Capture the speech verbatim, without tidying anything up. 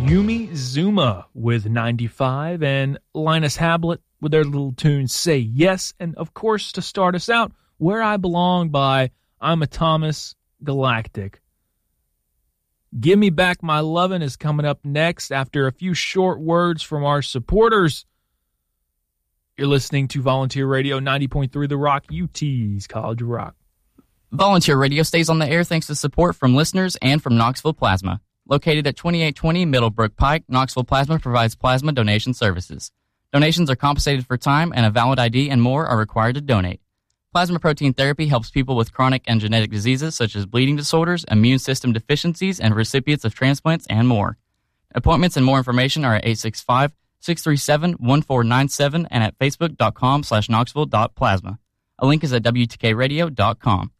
Yumi Zuma with ninety-five, and Linus Hablett with their little tune Say Yes, and of course, to start us out, Where I Belong by I'm a Thomas Galactic. Give Me Back My Lovin' is coming up next after a few short words from our supporters. You're listening to Volunteer Radio ninety point three The Rock, U T's College of Rock. Volunteer Radio stays on the air thanks to support from listeners and from Knoxville Plasma. Located at twenty-eight twenty Middlebrook Pike, Knoxville Plasma provides plasma donation services. Donations are compensated for time, and a valid I D and more are required to donate. Plasma protein therapy helps people with chronic and genetic diseases such as bleeding disorders, immune system deficiencies, and recipients of transplants, and more. Appointments and more information are at eight six five, six three seven, one four nine seven and at facebook.com slash knoxville.plasma. A link is at W T K radio dot com.